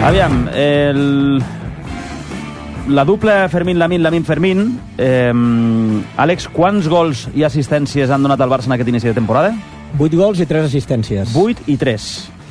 Aviam, la dupla Fermín-Lamine, Lamine-Fermín. Àlex, quants gols i assistències han donat al Barça en aquest inici de temporada? 8 gols i 3 assistències. 8 i 3.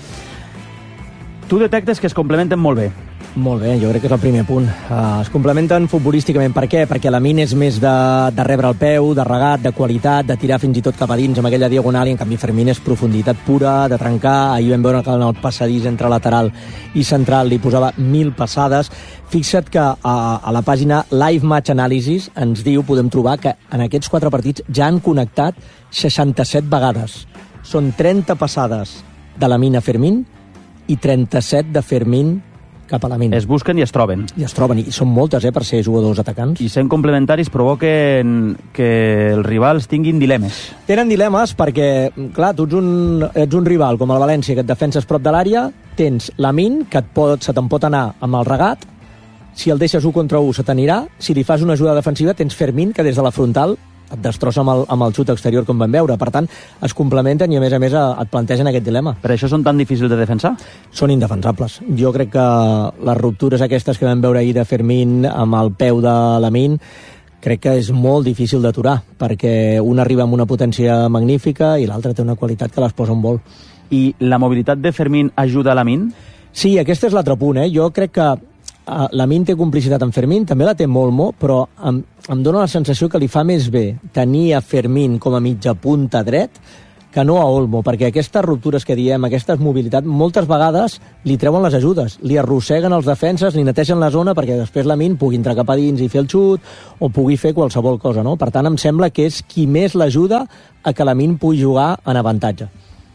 Tu detectes que es complementen molt bé. Molt bé, jo crec que és el primer punt. Es complementen futbolísticament. Per què? Perquè Lamine és més de rebre el peu, de regat, de qualitat, de tirar fins i tot cap a dins amb aquella diagonal, i en canvi Fermín és profunditat pura, de trencar. Ahir vam veure que en el passadís entre lateral i central li posava 1000 passades. Fixa't que a la pàgina Live Match Analysis ens diu, podem trobar, que en aquests 4 partits ja han connectat 67 vegades. Són 30 passades de Lamine a Fermín i 37 de Fermín cap a Lamine. Es busquen i es troben. I es troben, i són moltes, per ser jugadors atacants. I sent complementaris provoquen que els rivals tinguin dilemes. Tenen dilemes perquè, clar, tu ets un rival com el València, que et defenses prop de l'àrea, tens Lamine, que se te'n pot anar amb el regat, si el deixes 1 contra 1 se t'anirà, si li fas una ajuda defensiva tens Fermín, que des de la frontal et destrossa amb el xut exterior, com vam veure. Per tant, es complementen i, a més, et plantegen aquest dilema. Per això són tan difícils de defensar? Són indefensables. Jo crec que les ruptures aquestes que vam veure ahir de Fermín amb el peu de Lamine, crec que és molt difícil d'aturar, perquè un arriba amb una potència magnífica i l'altre té una qualitat que les posa en vol. I la mobilitat de Fermín ajuda a Lamine? Sí, aquest és l'altre punt. Jo crec que Lamine té complicitat amb Fermín, també la té molt, però em dóna la sensació que li fa més bé tenir a Fermín com a mitja punta dret que no a Olmo, perquè aquestes ruptures que diem, aquestes mobilitats, moltes vegades li treuen les ajudes, li arrosseguen els defenses, li netegen la zona perquè després Lamine pugui entrar cap a dins i fer el xut o pugui fer qualsevol cosa, no? Per tant, em sembla que és qui més l'ajuda a que Lamine pugui jugar en avantatge.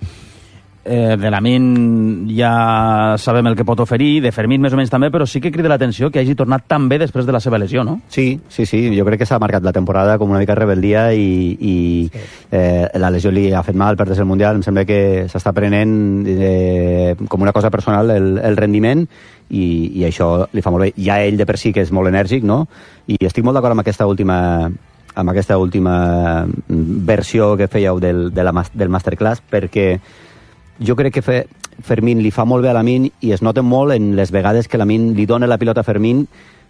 De Lamine ja sabem el que pot oferir, de Fermín més o menys també, però sí que crida l'atenció que hagi tornat tan bé després de la seva lesió, no? Sí, jo crec que s'ha marcat la temporada com una mica rebeldia i la lesió li ha fet mal, perdre's el Mundial. Em sembla que s'està prenent com una cosa personal el rendiment i això li fa molt bé. Ja ell de per si que és molt enèrgic, no? I estic molt d'acord amb aquesta última versió que fèieu del masterclass, perquè jo crec que Fermín li fa molt bé a Lamine i es nota molt en les vegades que Lamine li dona la pilota a Fermín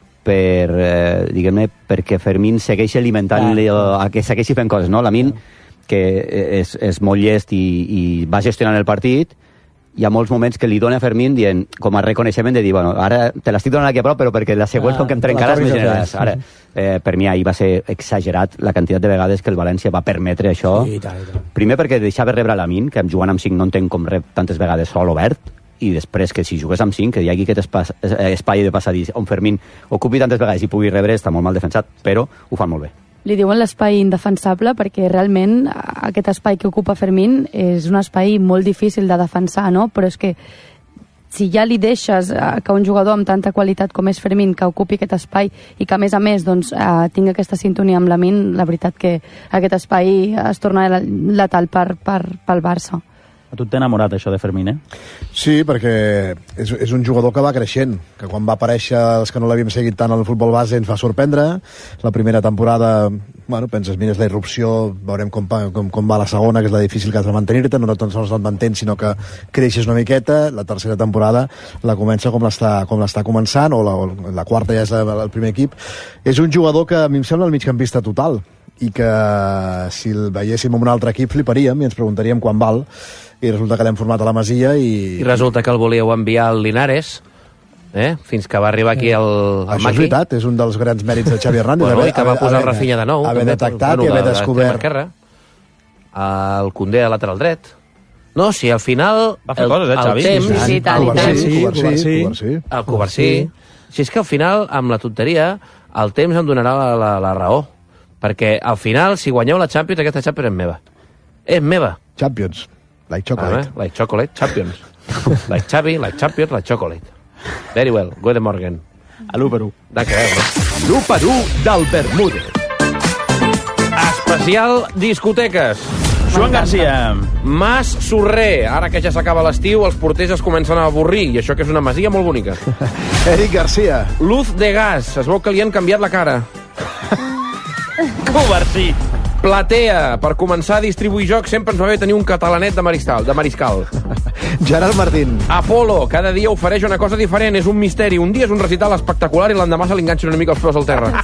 perquè Fermín segueixi alimentant-li a que segueixi fent coses, no? Lamine, que és molt llest i va gestionant el partit, hi ha molts moments que li dona a Fermín dient, com a reconeixement de dir, bueno, ara te l'estic donant aquí a prop, però perquè les següents com que em trencaràs me generaràs. Ara, per mi ahir va ser exagerat la quantitat de vegades que el València va permetre això. Sí, primer perquè deixava rebre a Lamine, que jugant amb 5 no entenc com rep tantes vegades sol obert, i després que si jugués amb 5, que hi hagi aquest espai de passadís on Fermín ocupi tantes vegades i pugui rebre, està molt mal defensat, però ho fan molt bé. Li diuen l'espai indefensable perquè realment aquest espai que ocupa Fermín és un espai molt difícil de defensar, no? Però és que si ja li deixes que un jugador amb tanta qualitat com és Fermín que ocupi aquest espai i que a més tingui aquesta sintonia amb Lamine, la veritat que aquest espai es torna letal pel Barça. A tu t'ha enamorat això de Fermín, eh? Sí, perquè és un jugador que va creixent, que quan va aparèixer els que no l'havíem seguit tant al futbol base ens va sorprendre. La primera temporada, bueno, penses, mires la irrupció, veurem com va la segona, que és la difícil que has de mantenir-te, no tan sols et mantens, sinó que creixes una miqueta. La tercera temporada la comença com l'està començant, o la quarta ja és el primer equip. És un jugador que a mi em sembla el migcampista total, i que si el veiéssim en un altre equip fliparíem i ens preguntaríem quan val, i resulta que l'hem format a la Masia i resulta que el volíeu enviar al Linares, fins que va arribar aquí el Maqui. Això és veritat, és un dels grans mèrits de Xavi Hernández. Bueno, i que va posar Rafinha de nou. Haver detectat i haver descobert el Koundé a lateral dret. No, si al final va fer coses, Xavi? El Covarsí. Si és que al final, amb la tonteria, el temps em donarà la raó. Perquè al final, si guanyeu la Champions, aquesta Champions és meva. És meva. Champions. Like chocolate. Like chocolate, Champions. Like Xavi, like Champions, like chocolate. Very well. Guten Morgen. A l'1-1. L'1-1 del Bermúdez. Especial discoteques. Joan Garcia. Mas Sorrer. Ara que ja s'acaba l'estiu, els porters es comencen a avorrir, i això que és una masia molt bonica. Eric Garcia. Luz de gas. Es veu que li han canviat la cara. Covarsí. Platea, per començar a distribuir jocs sempre ens va bé tenir un catalanet de mariscal. Gerard Martín. Apolo, cada dia ofereix una cosa diferent, és un misteri. Un dia és un recital espectacular i l'endemà se li enganxen una mica els peus al terra.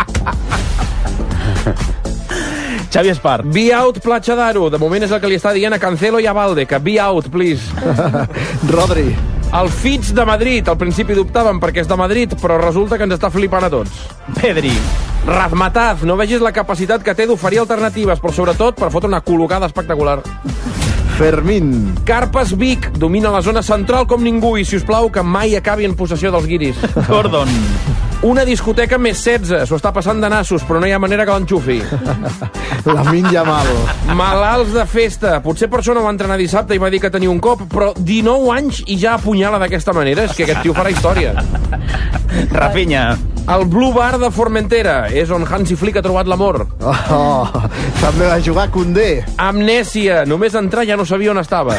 Xavi Espart. Be out, Platja d'Aro. De moment és el que li està dient a Cancelo i a Valde, que be out, please. Rodri. El Fitch de Madrid. Al principi dubtàvem perquè és de Madrid, però resulta que ens està flipant a tots. Pedri. Razmataz, no vegis la capacitat que té d'oferir alternatives, però sobretot per fotre una col·locada espectacular. Fermín. Carpes Vic domina la zona central com ningú i, si us plau, que mai acabi en possessió dels guiris. Gordon. Una discoteca més 16, s'ho està passant de nassos, però no hi ha manera que l'enxufi. Lamine Yamal. Malalts de festa. Potser per això no va entrenar dissabte i va dir que tenia un cop, però 19 anys i ja apunyala d'aquesta manera. És que aquest tio farà història. Rafinha. El Blue Bar de Formentera és on Hansi Flick ha trobat l'amor. També va jugar Koundé. Amnèsia. Només entrar ja no sabia on estava.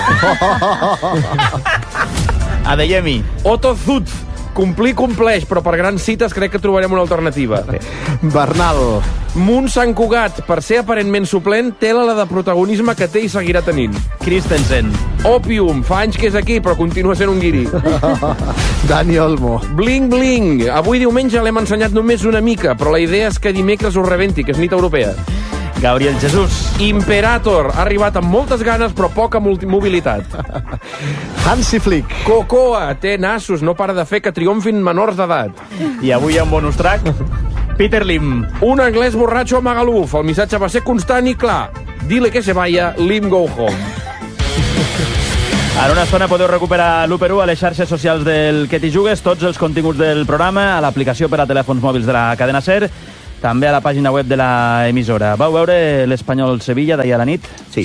Adeyemi. Otto Zut. Complir compleix, però per grans cites crec que trobarem una alternativa. Bernal. Munt Sant Cugat, per ser aparentment suplent, té la de protagonisme que té i seguirà tenint. Christensen. Opium, fa anys que és aquí, però continua sent un guiri. Dani Olmo. Bling Bling. Avui diumenge l'hem ensenyat només una mica, però la idea és que dimecres us rebenti, que és nit europea. Gabriel Jesús. Imperator. Ha arribat amb moltes ganes, però poca mobilitat. Hansi Flick. Cocoa. Té nassos, no para de fer que triomfin menors d'edat. I avui en bonus track, Peter Lim. Un anglès borratxo a Magaluf. El missatge va ser constant i clar. Dile que se vaya, Lim go home. En una estona podeu recuperar l'1x1 a les xarxes socials del Que t'hi jugues, tots els continguts del programa, a l'aplicació per a telèfons mòbils de la cadena SER, també a la pàgina web de l'emissora. Vau veure l'Espanyol-Sevilla d'ahir a la nit? Sí.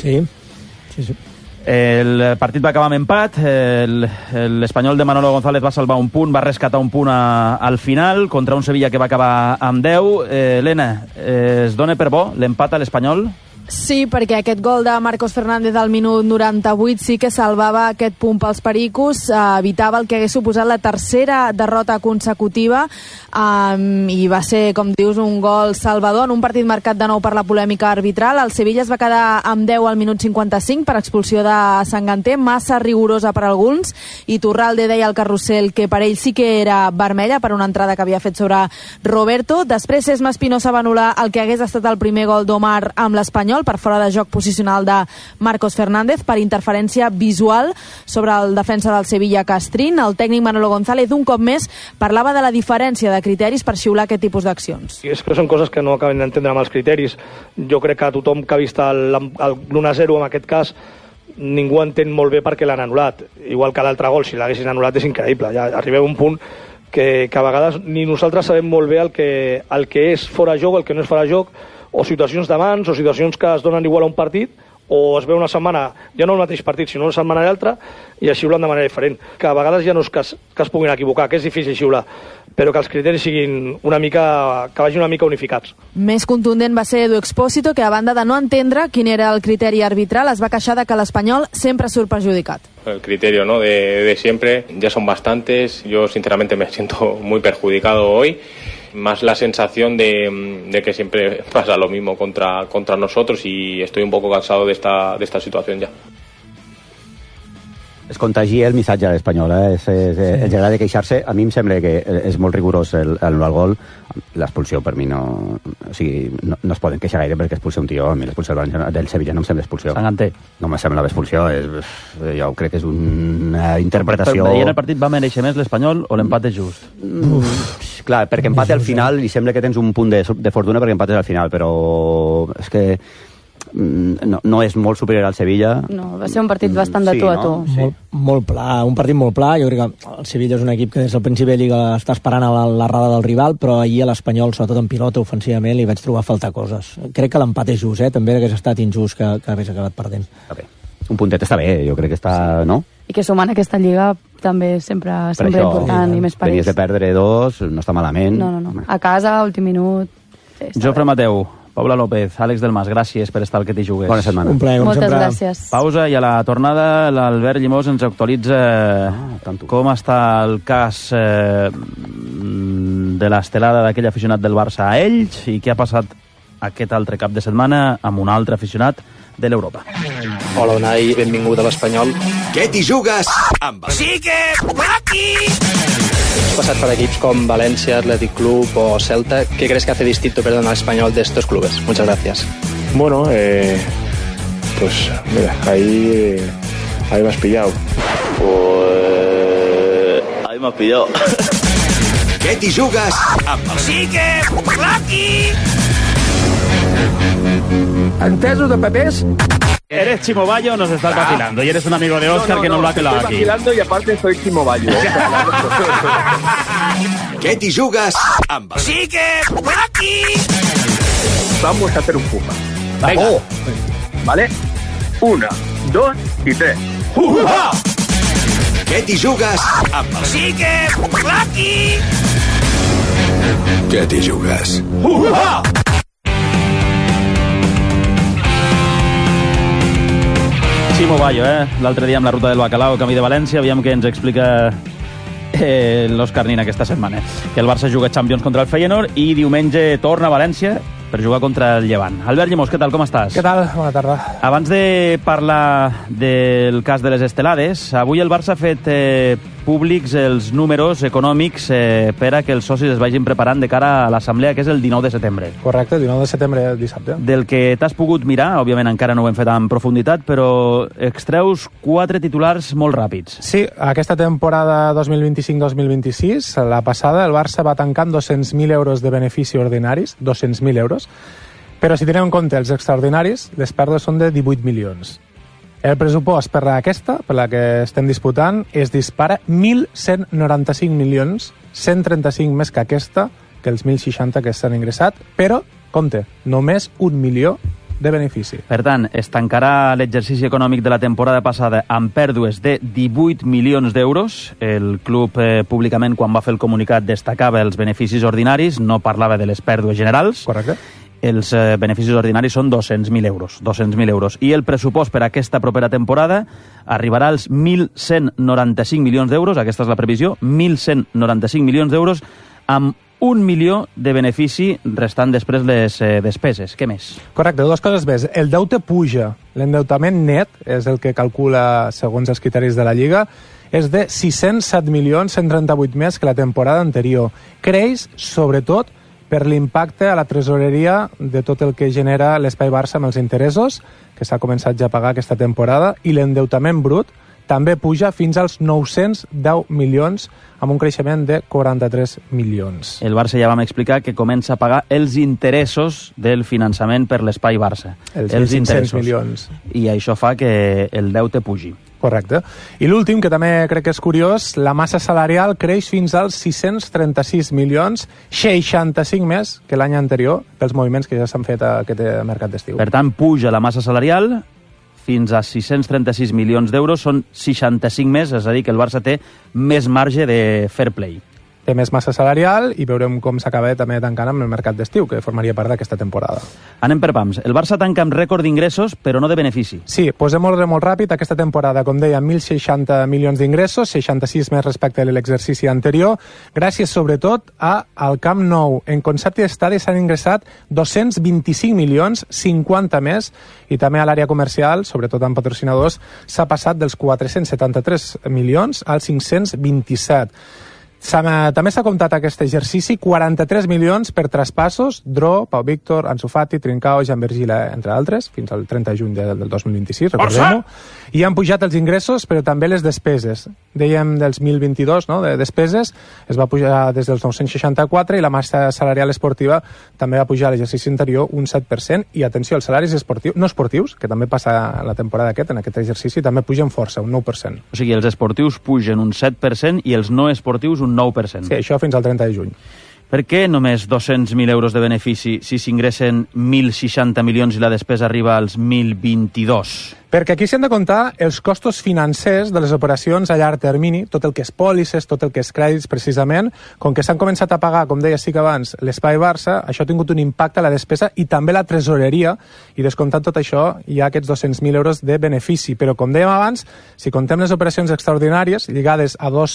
El partit va acabar amb empat, l'Espanyol de Manolo González va salvar un punt, va rescatar un punt al final, contra un Sevilla que va acabar amb 10. Helena, es dona per bo l'empat a l'Espanyol? Sí, perquè aquest gol de Marcos Fernández al minut 98 sí que salvava aquest punt pels pericos, evitava el que hagués suposat la tercera derrota consecutiva, i va ser, com dius, un gol salvador en un partit marcat de nou per la polèmica arbitral. El Sevilla es va quedar amb 10 al minut 55 per expulsió de Sanganté, massa rigorosa per alguns, i Turralde deia al carrusel que per ell sí que era vermella per una entrada que havia fet sobre Roberto. Després Esma Espinosa va anul·lar el que hagués estat el primer gol d'Omar amb l'Espanyol per fora de joc posicional de Marcos Fernández per interferència visual sobre el defensa del Sevilla Castrín. El tècnic Manolo González un cop més parlava de la diferència de criteris per xiular aquest tipus d'accions. És que són coses que no acaben d'entendre amb els criteris. Jo crec que tothom que ha vist el 1-0 en aquest cas ningú entén molt bé per què l'han anul·lat. Igual que l'altre gol, si l'haguessin anul·lat és increïble. Ja arribem a un punt que a vegades ni nosaltres sabem molt bé el que és fora joc, el que no és fora joc, o situacions de mans, o situacions que es donen igual a un partit, o es veu una setmana, ja no el mateix partit, sinó una setmana i l'altra, i es xiulen de manera diferent. Que a vegades ja no és que es puguin equivocar, que és difícil xiular, però que els criteris siguin que vagin una mica unificats. Més contundent va ser Edu Expósito, que a banda de no entendre quin era el criteri arbitral, es va queixar de que l'Espanyol sempre surt perjudicat. El criterio, ¿no?, de siempre, ya son bastantes. Yo sinceramente me siento muy perjudicado hoy. Más la sensación de que siempre pasa lo mismo contra nosotros, y estoy un poco cansado de esta situación ya. Es contagia el missatge a l'Espanyol, els agrada queixar-se. A mi em sembla que és molt rigorós el gol. L'expulsió per mi no es poden queixar gaire perquè expulsa un tio. A mi l'expulsió del Sevilla no em sembla expulsió. Sanganté. No me sembla l'expulsió. Jo crec que és una interpretació... Però ahir en el partit va mereixer més l'Espanyol o l'empat és just? Clar, perquè empate al final i sembla que tens un punt de fortuna perquè empates al final, però és que no és molt superior al Sevilla. No, va ser un partit bastant de tu a tu. Sí. Molt pla, un partit molt pla. Jo crec que el Sevilla és un equip que des del principi de Lliga està esperant a l'arrada del rival, però ahir a l'Espanyol, sobretot en pilota ofensivament, li vaig trobar a faltar coses. Crec que l'empat és just, també hagués estat injust que hagués acabat perdent. Un puntet està bé, jo crec que està... no? I que sumant aquesta Lliga també sempre important i més per ells. Venies de perdre 2, no està malament. No. A casa, últim minut... Jofre Mateu, Paula López, Àlex Delmas, gràcies per estar al Que t'hi jugues. Bona setmana. Un plaer, moltes gràcies. Pausa i a la tornada l'Albert Llimós ens actualitza com està el cas de l'estelada d'aquell aficionat del Barça a Elx i què ha passat aquest altre cap de setmana amb un altre aficionat de l'Europa. Hola, Unai, benvingut a l'Espanyol. Què t'hi jugues amb... Sí que aquí! Has pasado por equipos con Valencia, Athletic Club o Celta. ¿Qué crees que hace distinto, al Español de estos clubes? Muchas gracias. Bueno, pues mira, ahí me has pillado. Pues ahí me has pillado. Què t'hi jugues amb... Sí que aquí! Entesos de papers. Eres Chimo Bayo, nos estás vacilando. Y eres un amigo de Óscar que no lo ha pelado aquí. Estoy vacilando y aparte soy Chimo Bayo. Què t'hi jugues amb... Sí que aquí! Vamos a hacer un puma. Venga. ¿Vale? 1, 2 y 3. ¡Uha! Què t'hi jugues amb... Sí que aquí! Què t'hi jugues? ¡Uha! Chimo Bayo, l'altre dia amb la ruta del Bacalao, camí de València, aviam què ens explica l'Òscar Nin aquesta setmana. Que el Barça juga Champions contra el Feyenoord i diumenge torna a València per jugar contra el Llevant. Albert Llimós, què tal, com estàs? Què tal? Bona tarda. Abans de parlar del cas de les estelades, avui el Barça ha fet públics els números econòmics per a que els socis es vagin preparant de cara a l'assemblea, que és el 19 de setembre. Correcte, el 19 de setembre, dissabte. Del que t'has pogut mirar, òbviament encara no ho hem fet en profunditat, però extreus 4 titulars molt ràpids. Sí, aquesta temporada 2025-2026, la passada, el Barça va tancar amb 200.000 euros de benefici ordinaris, 200.000 euros, però si tenem en compte els extraordinaris, les pèrdues són de 18 milions. El pressupost per aquesta, per la que estem disputant, es dispara 1.195 milions, 135 més que aquesta, que els 1.060 que s'han ingressat, però, compte, només 1 milió de benefici. Per tant, es tancarà l'exercici econòmic de la temporada passada amb pèrdues de 18 milions d'euros. El club públicament, quan va fer el comunicat, destacava els beneficis ordinaris, no parlava de les pèrdues generals. Correcte. Els beneficis ordinaris són 200.000 euros. 200.000 euros. I el pressupost per a aquesta propera temporada arribarà als 1.195 milions d'euros, aquesta és la previsió, 1.195 milions d'euros, amb 1 milió de benefici restant després les despeses. Què més? Correcte, dues coses més. El deute puja. L'endeutament net, és el que calcula segons els criteris de la Lliga, és de 607 milions, 138 més que la temporada anterior. Creix, sobretot, per l'impacte a la tresoreria de tot el que genera l'Espai Barça amb els interessos, que s'ha començat ja a pagar aquesta temporada, i l'endeutament brut també puja fins als 910 milions, amb un creixement de 43 milions. El Barça ja vam explicar que comença a pagar els interessos del finançament per l'Espai Barça. Els 500 milions. I això fa que el deute pugi. Correcte. I l'últim, que també crec que és curiós, la massa salarial creix fins als 636 milions, 65 més que l'any anterior, pels moviments que ja s'han fet a aquest mercat d'estiu. Per tant, puja la massa salarial fins a 636 milions d'euros, són 65 més, és a dir, que el Barça té més marge de fair play. Té més massa salarial i veurem com s'acaba també tancant amb el mercat d'estiu, que formaria part d'aquesta temporada. Anem per pams. El Barça tanca amb rècord d'ingressos, però no de benefici. Sí, posem ordre molt ràpid. Aquesta temporada, com deia, 1.060 milions d'ingressos, 66 més respecte a l'exercici anterior, gràcies sobretot al Camp Nou. En concepte d'estadi s'han ingressat 225 milions, 50 més, i també a l'àrea comercial, sobretot amb patrocinadors, s'ha passat dels 473 milions als 527. També s'ha comptat aquest exercici 43 milions per traspassos, Dro, Pau Víctor, Ansu Fati, Trincao, Jan Vergila, entre altres, fins al 30 de juny del 2026, recordem-ho. I han pujat els ingressos, però també les despeses. Dèiem dels 1.022, no?, de despeses, es va pujar des dels 964 i la massa salarial esportiva també va pujar a l'exercici anterior un 7%. I atenció, els salaris no esportius, que també passa la temporada en aquest exercici, també pugen força, un 9%. O sigui, els esportius pugen un 7% i els no esportius un 9%. Sí, això fins al 30 de juny. Per què només 200.000 euros de benefici si s'ingressen 1.060 milions i la despesa arriba als 1.022? Perquè aquí s'han de comptar els costos financers de les operacions a llarg termini, tot el que és pòlisses, tot el que és crèdits, precisament. Com que s'han començat a pagar, com deia sí que abans, l'Espai Barça, això ha tingut un impacte a la despesa i també la tresoreria, i descomptant tot això hi ha aquests 200.000 euros de benefici. Però, com dèiem abans, si contem les operacions extraordinàries lligades a dos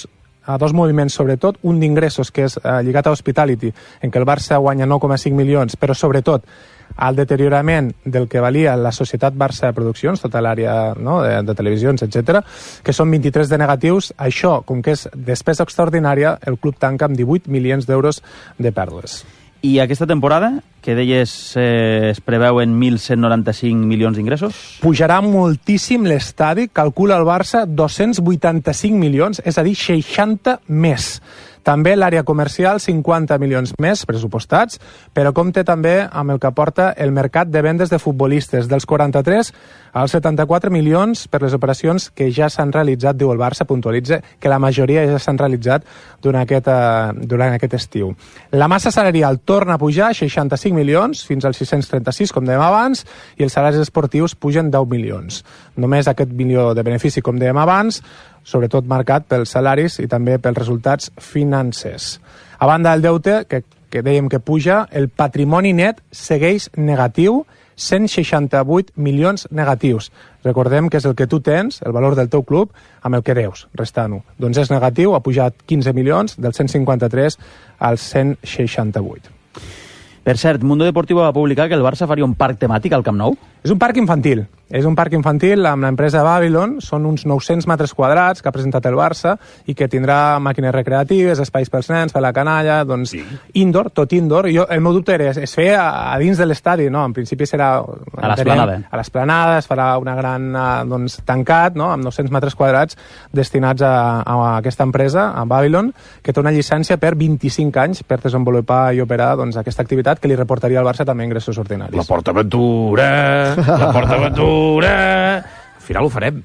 dos moviments, sobretot, un d'ingressos, que és lligat a Hospitality, en què el Barça guanya 9,5 milions, però sobretot al deteriorament del que valia la societat Barça de Produccions, tota l'àrea de televisions, etc, que són 23 de negatius. Això, com que és despesa extraordinària, el club tanca amb 18 milions d'euros de pèrdues. I aquesta temporada, que deies es preveuen 1.195 milions d'ingressos? Pujarà moltíssim l'estadi, calcula el Barça 285 milions, és a dir, 60 més. També l'àrea comercial, 50 milions més pressupostats, però compte també amb el que aporta el mercat de vendes de futbolistes, dels 43 als 74 milions per les operacions que ja s'han realitzat, diu el Barça, puntualitza que la majoria ja s'han realitzat durant aquest estiu. La massa salarial torna a pujar, 65 milions, fins als 636, com dèiem abans, i els salaris esportius pugen 10 milions. Només aquest milió de benefici, com dèiem abans, sobretot marcat pels salaris i també pels resultats financers. A banda del deute, que dèiem que puja, el patrimoni net segueix negatiu, 168 milions negatius. Recordem que és el que tu tens, el valor del teu club, amb el que deus, restant-ho. Doncs és negatiu, ha pujat 15 milions, del 153 als 168. Per cert, Mundo Deportivo va publicar que el Barça faria un parc temàtic al Camp Nou. És un parc infantil. És un parc infantil amb l'empresa Babylon. Són uns 900 metres quadrats que ha presentat el Barça i que tindrà màquines recreatives, espais pels nens, per la canalla, doncs indoor, tot indoor. El meu dubte era, es feia a dins de l'estadi, no? En principi serà a l'esplanada. A l'esplanada, es farà una gran tancat, no? Amb 900 metres quadrats destinats a aquesta empresa, a Babylon, que té una llicència per 25 anys per desenvolupar i operar aquesta activitat que li reportaria al Barça també ingressos ordinaris. La PortAventura! La PortAventura! Al final ho farem.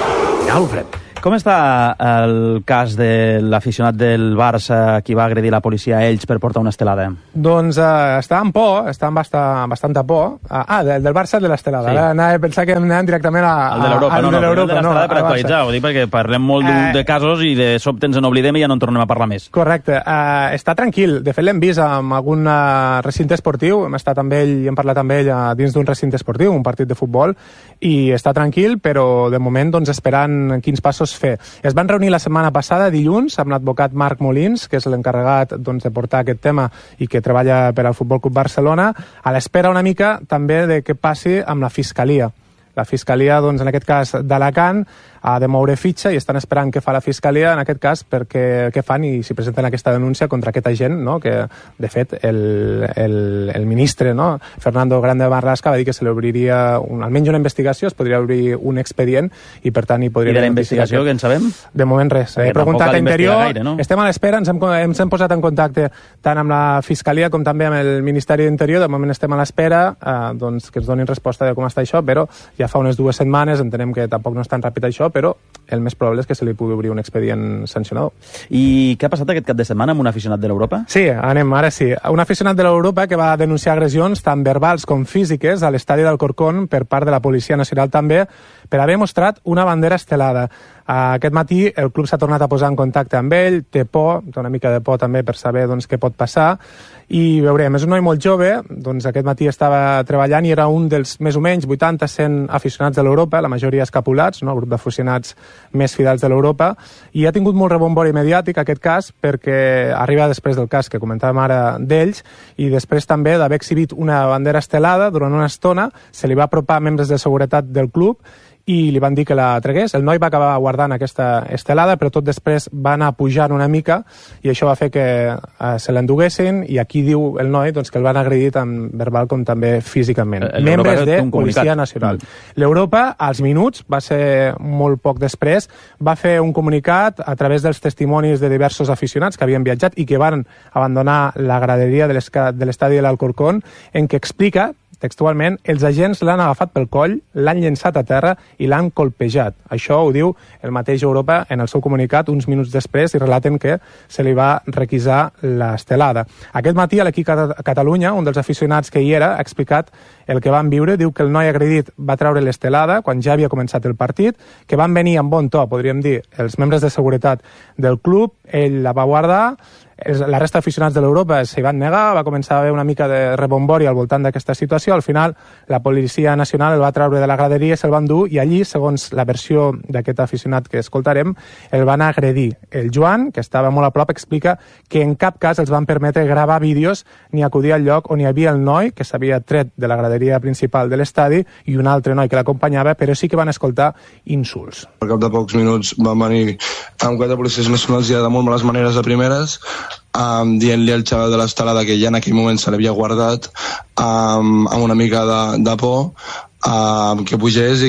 Com està el cas de l'aficionat del Barça qui va agredir la policia a ells per portar una estelada? Doncs està amb por, està amb bastanta por. Del Barça de l'estelada. Sí. Anava a pensar que anem directament al de l'Europa. El de l'estelada per actualitzar, ho dic perquè parlem molt de casos i de sobte ens n'oblidem i ja no en tornem a parlar més. Correcte. Està tranquil. De fet, l'hem vist en algun recinte esportiu. Hem estat amb ell i hem parlat amb ell dins d'un recinte esportiu, un partit de futbol, i està tranquil, però de moment esperant quins passos fer. Es van reunir la setmana passada, dilluns, amb l'advocat Marc Molins, que és l'encarregat de portar aquest tema i que treballa per al Futbol Club Barcelona, a l'espera una mica també de què passi amb la Fiscalia. La Fiscalia, en aquest cas d'Alacant, ha de moure fitxa i estan esperant què fa la Fiscalia, en aquest cas, perquè què fan i si presenten aquesta denúncia contra aquest agent, no? Que, de fet, el ministre, no? Fernando Grande Marlaska, va dir que se li obriria almenys una investigació, es podria obrir un expedient i, per tant, hi podria... I de la investigació, què en sabem? De moment res. He preguntat a Interior, gaire, no? Estem a l'espera, ens hem posat en contacte tant amb la Fiscalia com també amb el Ministeri d'Interior, de moment estem a l'espera que ens donin resposta de com està això, però ja fa unes 2 setmanes, entenem que tampoc no és tan ràpid això, però el més probable és que se li pugui obrir un expedient sancionador. I què ha passat aquest cap de setmana amb un aficionat de l'Europa? Sí, anem, ara sí. Un aficionat de l'Europa que va denunciar agressions tant verbals com físiques a l'estadi d'Alcorcón per part de la Policia Nacional també per haver mostrat una bandera estelada. Aquest matí el club s'ha tornat a posar en contacte amb ell, té por, té una mica de por també per saber què pot passar, i veurem, és un noi molt jove, aquest matí estava treballant i era un dels més o menys 80-100 aficionats de l'Europa, la majoria escapulats, no? El grup d'aficionats més fidels de l'Europa, i ha tingut molt rebombori mediàtic aquest cas perquè arriba després del cas que comentàvem ara d'ells, i després també d'haver exhibit una bandera estelada durant una estona, se li va apropar membres de seguretat del club i li van dir que la tregués. El noi va acabar guardant aquesta estelada, però tot després va anar pujant una mica i això va fer que se l'enduguessin, i aquí diu el noi que el van agredir tant verbal com també físicament. Membres de Policia Nacional. L'Europa, als minuts, va ser molt poc després, va fer un comunicat a través dels testimonis de diversos aficionats que havien viatjat i que van abandonar la graderia de l'estadi de l'Alcorcón, en què explica textualment, els agents l'han agafat pel coll, l'han llençat a terra i l'han colpejat. Això ho diu el mateix Europa en el seu comunicat uns minuts després i relaten que se li va requisar l'estelada. Aquest matí a l'equip Catalunya, un dels aficionats que hi era, ha explicat el que van viure. Diu que el noi agredit va treure l'estelada quan ja havia començat el partit, que van venir amb bon to, podríem dir, els membres de seguretat del club, ell la va guardar, La resta d'aficionats de l'Europa s'hi van negar, va començar a haver una mica de rebombori al voltant d'aquesta situació. Al final, la Policia Nacional el va treure de la graderia i se'l van dur, i allí, segons la versió d'aquest aficionat que escoltarem, el van agredir. El Joan, que estava molt a prop, explica que en cap cas els van permetre gravar vídeos ni acudir al lloc on hi havia el noi que s'havia tret de la graderia principal de l'estadi i un altre noi que l'acompanyava, però sí que van escoltar insults. Al cap de pocs minuts van venir amb 4 policies nacionals ja de molt males maneres de primeres, dient-li al xaval de l'estelada que ja en aquell moment se l'havia guardat amb una mica de por, que pugés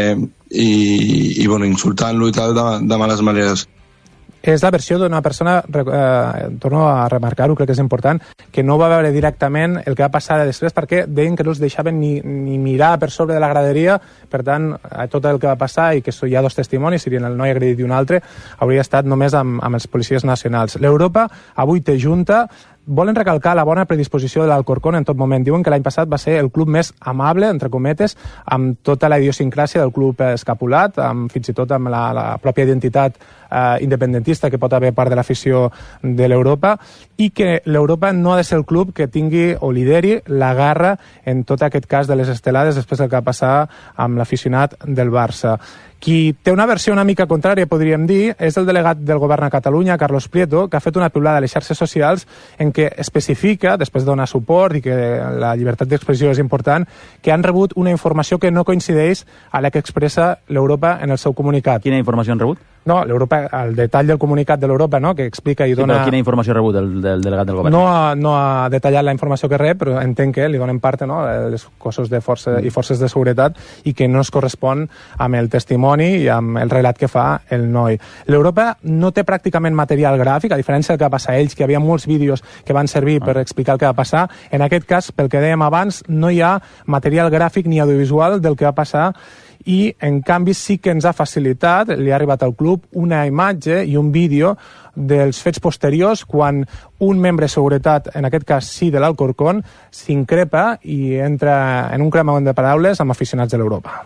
i bueno, insultant-lo i tal de males maneres. És la versió d'una persona, torno a remarcar-ho, crec que és important, que no va veure directament el que va passar després, perquè deien que no els deixaven ni mirar per sobre de la graderia. Per tant, tot el que va passar, i que hi ha 2 testimonis, serien el noi agredit i un altre, hauria estat només amb els policies nacionals. L'Europa avui té junta. Volen recalcar la bona predisposició de l'Alcorcón en tot moment. Diuen que l'any passat va ser el club més amable, entre cometes, amb tota la idiosincràsia del club escapulat, fins i tot amb la pròpia identitat independentista que pot haver part de l'afició de l'Europa, i que l'Europa no ha de ser el club que tingui o lideri la guerra en tot aquest cas de les estelades després del que va passar amb l'aficionat del Barça. Qui té una versió una mica contrària, podríem dir, és el delegat del govern a Catalunya, Carlos Prieto, que ha fet una piulada a les xarxes socials en què especifica, després de donar suport i que la llibertat d'expressió és important, que han rebut una informació que no coincideix a la que expressa l'Europa en el seu comunicat. Quina informació han rebut? No, l'Europa, el detall del comunicat de l'Europa, no?, que explica i dona... Sí, però quina informació ha rebut el delegat del govern? No ha detallat la informació que rep, però entenc que li donen part, no?, els cossos de força i forces de seguretat, i que no es correspon amb el testimoni i amb el relat que fa el noi. L'Europa no té pràcticament material gràfic, a diferència del que va passar a ells, que hi havia molts vídeos que van servir per explicar el que va passar. En aquest cas, pel que dèiem abans, no hi ha material gràfic ni audiovisual del que va passar, i en canvi sí que ens ha facilitat, li ha arribat al club, una imatge i un vídeo dels fets posteriors quan un membre de seguretat, en aquest cas sí de l'Alcorcón, s'increpa i entra en un cremament de paraules amb aficionats de l'Europa.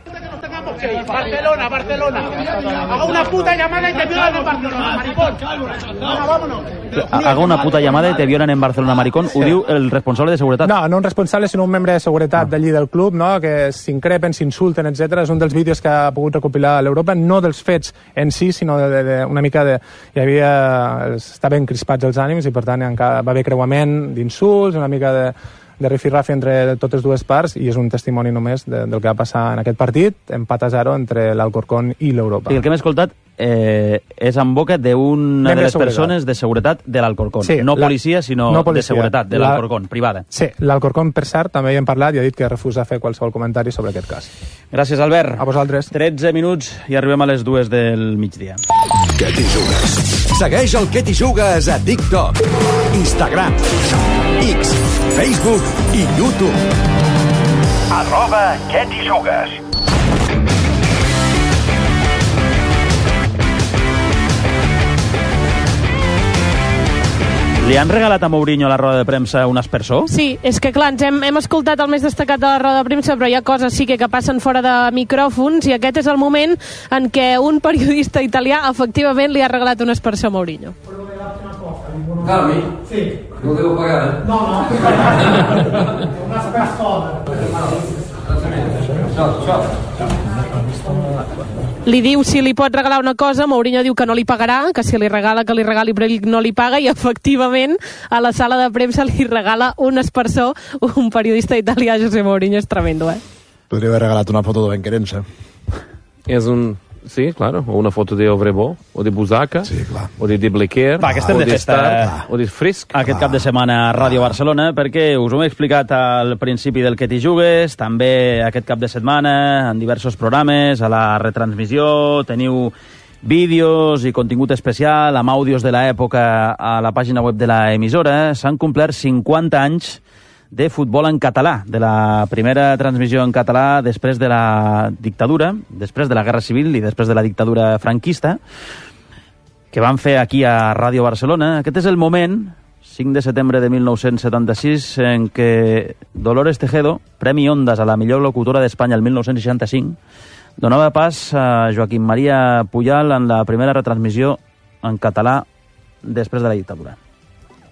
Barcelona. Haga una puta llamada y te violan en Barcelona, maricón. Vámonos. Haga una puta llamada y te violan en Barcelona, maricón. Ho diu el responsable de seguretat. No un responsable, sinó un membre de seguretat d'allí del club, no?, que s'increpen, s'insulten, etc. És un dels vídeos que ha pogut recopilar l'Europa, no dels fets en si, sinó una mica de... Estaven crispats els ànims i, per tant, va haver creuament d'insults, una mica de rifirrafi entre totes dues parts, i és un testimoni només del que va passar en aquest partit, empat a 0 entre l'Alcorcón i l'Europa. I el que hem escoltat és en boca d'una de les persones de seguretat de l'Alcorcón. Sí, no policia, sinó de seguretat de l'Alcorcón, privada. Sí, l'Alcorcón, per cert, també hi hem parlat i ha dit que refusa fer qualsevol comentari sobre aquest cas. Gràcies, Albert. A vosaltres. 13 minuts i arribem a les 2 del migdia. Què t'hi jugues? Segueix el Què t'hi jugues a TikTok, Instagram, X, Facebook i YouTube. @Què t'hi jugues. Li han regalat a Mourinho a la roda de premsa un aspersor? Sí, és que clar, hem escoltat el més destacat de la roda de premsa, però hi ha coses sí que passen fora de micròfons, i aquest és el moment en què un periodista italià efectivament li ha regalat un aspersor a Mourinho. Carmi? Sí. No devo pagare? No. Un aspersor. Ciao. Li diu si li pot regalar una cosa, Mourinho diu que no li pagarà, que si li regala que li regali, però ell no li paga, i efectivament a la sala de premsa li regala un aspersor un periodista italià. José Mourinho és tremendo, Podria haver regalat una foto de Benquerense. És un... Sí, claro, o una foto de Obrebo, o de Busaca, sí, o de Bliquer, que estem de festa, o de Frisk. Aquest cap de setmana a Ràdio Barcelona, perquè us ho he explicat al principi del Què t'hi jugues, també aquest cap de setmana en diversos programes, a la retransmissió, teniu vídeos i contingut especial amb àudios de l'època a la pàgina web de l'emissora. S'han complert 50 anys de futbol en català, de la primera transmissió en català després de la dictadura, després de la Guerra Civil i després de la dictadura franquista, que van fer aquí a Ràdio Barcelona. Aquest és el moment, 5 de setembre de 1976, en què Dolores Tejedo, Premi Ondas a la millor locutora d'Espanya el 1965, donava pas a Joaquim Maria Pujal en la primera retransmissió en català després de la dictadura.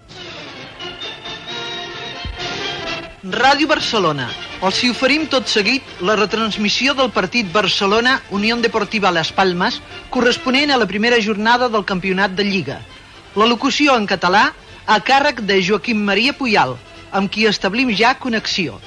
Ràdio Barcelona. Els hi oferim tot seguit la retransmissió del partit Barcelona-Unió Deportiva Las Palmas, corresponent a la primera jornada del campionat de Lliga. La locució en català a càrrec de Joaquim Maria Puyal, amb qui establim ja connexió.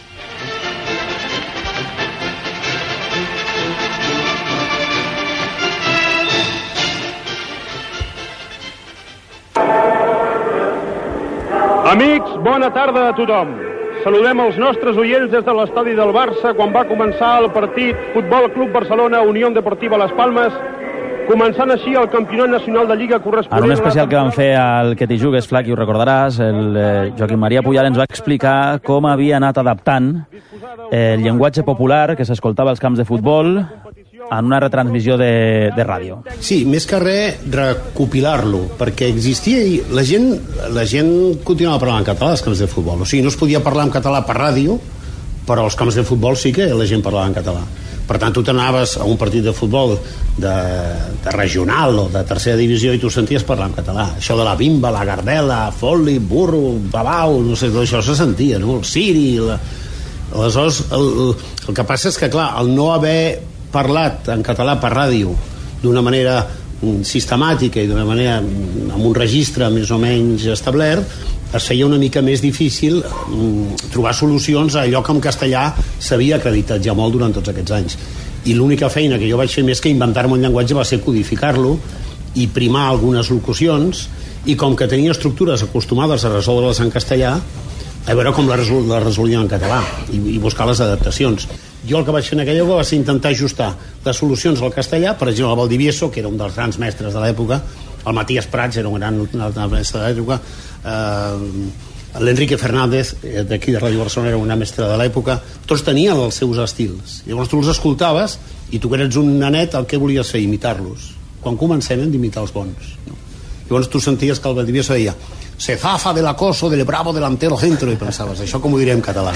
Amics, bona tarda a tothom. Saludem els nostres oients des de l'estadi del Barça quan va començar el partit Futbol Club Barcelona Unió Deportiva Las Palmas, començant així el campionat nacional de Lliga corresponent... En un especial que vam fer al Que t'hi jugues, Flac, i ho recordaràs, el Joaquim Maria Puyal ens va explicar com havia anat adaptant el llenguatge popular que s'escoltava als camps de futbol en una retransmissió de ràdio. Sí, més que res recopilar-lo, perquè existia i la gent continuava parlant en català als camps de futbol, o sigui, no es podia parlar en català per ràdio, però als camps de futbol sí que la gent parlava en català. Per tant, tu t'anaves a un partit de futbol de regional o de tercera divisió i tu senties parlar en català. Això de la bimba, la gardela, folli, burro, babau, no sé, tot això se sentia, no? El siri... Aleshores, el que passa és que, clar, el no haver parlat en català per ràdio d'una manera sistemàtica i d'una manera amb un registre més o menys establert, es feia una mica més difícil trobar solucions a allò que en castellà s'havia acreditat ja molt durant tots aquests anys. I l'única feina que jo vaig fer més que inventar-me un llenguatge va ser codificar-lo i primar algunes locucions, i com que tenia estructures acostumades a resoldre-les en castellà, a veure com les resolien en català i buscar les adaptacions. Jo el que vaig fer en aquella època va ser intentar ajustar les solucions al castellà. Per exemple, el Valdivieso, que era un dels grans mestres de l'època, el Matías Prats era un gran mestre de l'època, l'Enrique Fernández d'aquí de Ràdio Barcelona era un gran mestre de l'època, tots tenien els seus estils. Llavors tu els escoltaves i tu que eres un nanet el que volies fer? Imitar-los. Quan comencem hem d'imitar els bons, no? Llavors tu senties que el Valdivieso deia se zafa del acoso del bravo delantero centro, i pensaves, això com ho diré en català?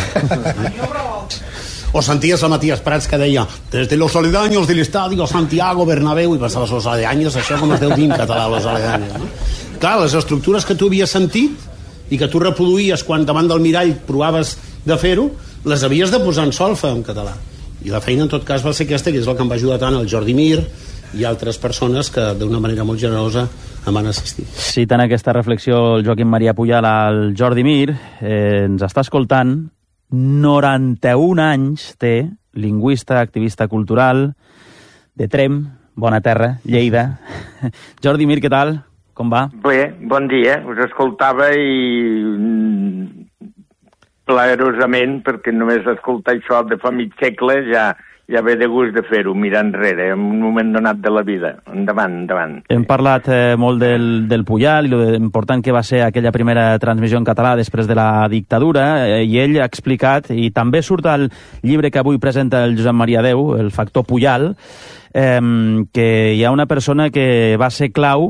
O senties el Matías Prats que deia desde los aledaños del estadio Santiago Bernabéu, i pensaves, los aledaños, això com es deu dir en català, los aledaños, no? Clar, les estructures que tu havies sentit i que tu reproduïes quan davant del mirall provaves de fer-ho, les havies de posar en solfa en català. I la feina en tot cas va ser aquesta, que és el que em va ajudar tant el Jordi Mir i altres persones que d'una manera molt generosa em van assistir. Citant aquesta reflexió el Joaquim Maria Puyal al Jordi Mir, ens està escoltant. 91 anys té, lingüista, activista cultural, de Trem, bona terra, Lleida. Jordi Mir, què tal? Com va? Bé, bon dia. Us escoltava i plaerosament, perquè només escoltar això de fa mig segle ja ve de gust de fer-ho, mirar enrere, en un moment donat de la vida. Endavant, endavant. Hem parlat molt del Puyal i lo important que va ser aquella primera transmissió en català després de la dictadura, i ell ha explicat, i també surt al llibre que avui presenta el Josep Maria Deu, el factor Puyal, que hi ha una persona que va ser clau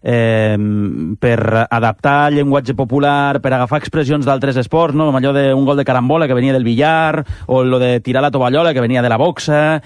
per adaptar el llenguatge popular, per agafar expressions d'altres esports, no? Com allò d'un gol de carambola que venia del billar, o lo de tirar la tovallola que venia de la boxa,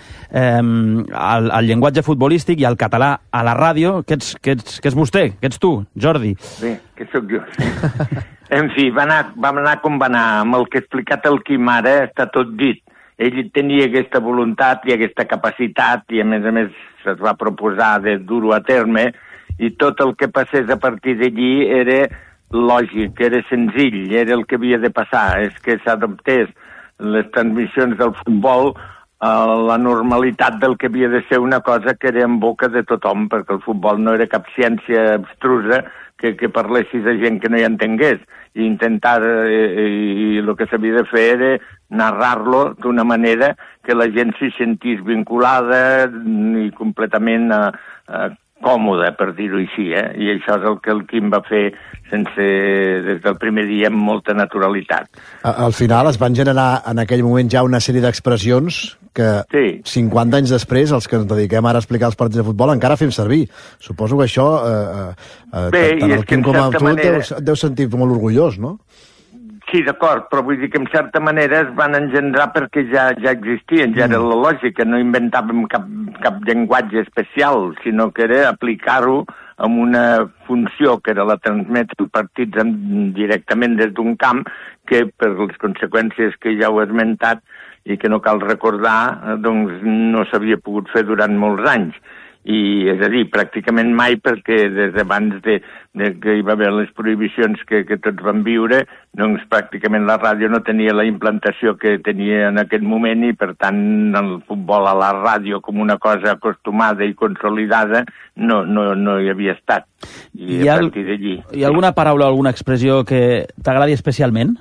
al llenguatge futbolístic i al català a la ràdio. Què és vostè? Què ets tu, Jordi? Bé, què sóc jo? En fi, vam anar com va anar. Amb el que ha explicat el Quim ara està tot dit. Ell tenia aquesta voluntat i aquesta capacitat i a més es va proposar de dur-ho a terme, i tot el que passés a partir d'allí era lògic, era senzill, era el que havia de passar, és que s'adoptés les transmissions del futbol a la normalitat del que havia de ser una cosa que era en boca de tothom, perquè el futbol no era cap ciència abstrusa que parlessis a gent que no hi entengués, i intentar, i el que s'havia de fer era narrar-lo d'una manera que la gent s'hi sentís vinculada i completament còmode, per dir-ho així, i això és el que el Quim va fer des del primer dia amb molta naturalitat. Al final es van generar en aquell moment ja una sèrie d'expressions que 50 anys després, els que ens dediquem ara a explicar els partits de futbol, encara fem servir. Suposo que això tant el Quim com el tu deu sentir molt orgullós, no? Sí, d'acord, però vull dir que en certa manera es van engendrar perquè ja existien, ja era la lògica, no inventàvem cap llenguatge especial, sinó que era aplicar-ho amb una funció que era la transmetre partits directament des d'un camp que per les conseqüències que ja heu esmentat i que no cal recordar, doncs no s'havia pogut fer durant molts anys. I, és a dir, pràcticament mai, perquè des d'abans de que hi va haver les prohibicions que tots vam viure, doncs pràcticament la ràdio no tenia la implantació que tenia en aquest moment i, per tant, el futbol a la ràdio com una cosa acostumada i consolidada no hi havia estat. I a partir d'allí... Hi ha alguna paraula o alguna expressió que t'agradi especialment?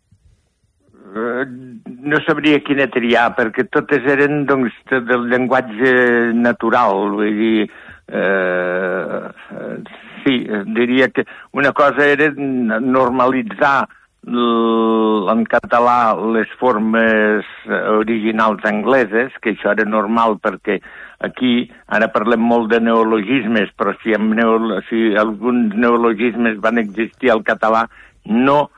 No sabria quina triar, perquè totes eren doncs, del llenguatge natural, vull dir... Sí, diria que una cosa era normalitzar en català les formes originals angleses, que això era normal perquè aquí ara parlem molt de neologismes, però si alguns neologismes van existir al català, no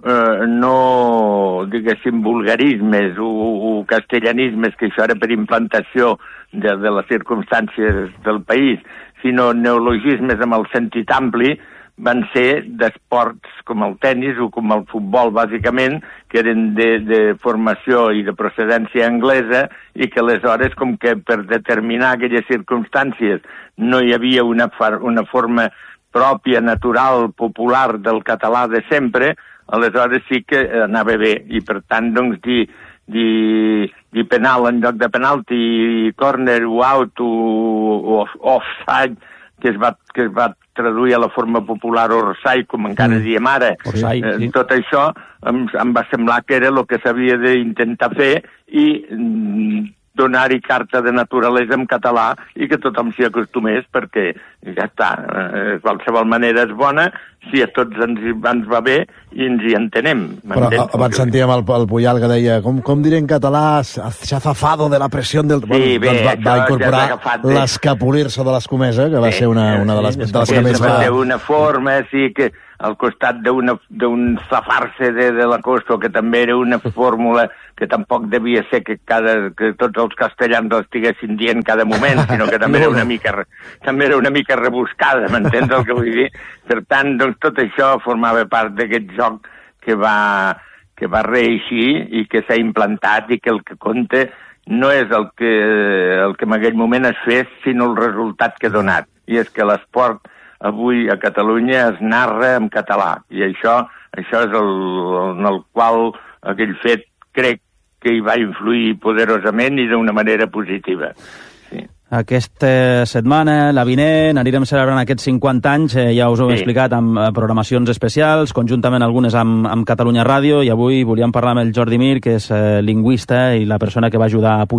diguéssim vulgarismes o castellanismes, que això era per implantació de les circumstàncies del país, sinó neologismes amb el sentit ampli, van ser d'esports com el tennis o com el futbol, bàsicament, que eren de formació i de procedència anglesa i que aleshores, com que per determinar aquelles circumstàncies no hi havia una forma pròpia, natural, popular del català de sempre, aleshores sí que anava bé, i per tant, doncs, dir penal en lloc de penalti, corner o out o offside, que es va traduir a la forma popular orsai, com encara diem ara. Tot això em va semblar que era el que s'havia d'intentar fer i donar-hi carta de naturalesa en català i que tothom s'hi acostumés, perquè ja està, qualsevol manera és bona si a tots ens va bé i ens hi entenem. Però abans sentíem el Puyal que deia, com diré en català, se ha zafado de la pressió del... Sí, bé, va incorporar l'escapolir-se de l'escomesa, que va ser una de les que més va... Una forma, sí, que al costat d'un zafar-se de la costa, que també era una fórmula que tampoc devia ser que tots els castellans l'estiguessin dient cada moment, sinó que també era una mica rebuscada, m'entens el que vull dir? Per tant, doncs tot això formava part d'aquest joc que va reeixir i que s'ha implantat i que el que compta no és el que en aquell moment es fes, sinó el resultat que ha donat. I és que l'esport avui a Catalunya es narra en català, i això és en el qual aquell fet crec que hi va influir poderosament i d'una manera positiva. Sí. Aquesta setmana, la vinent, anirem celebrant aquests 50 anys, ja us ho he explicat, amb programacions especials, conjuntament algunes amb Catalunya Ràdio, i avui volíem parlar amb el Jordi Mir, que és lingüista i la persona que va ajudar a